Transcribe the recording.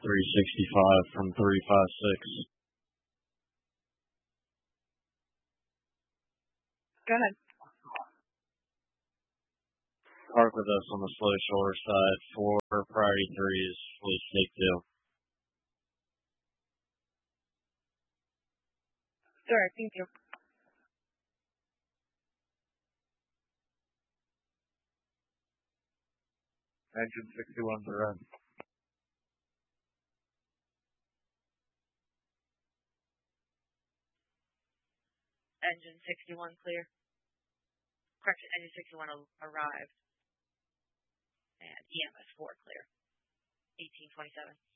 365 from 356. Go ahead. Park with us on the slow shore side. 4 priority 3 is fully staked too. Sure, thank you. Engine 61 to run. Engine 61 clear. Correction, engine 61 arrived. And EMS 4 clear. 1827.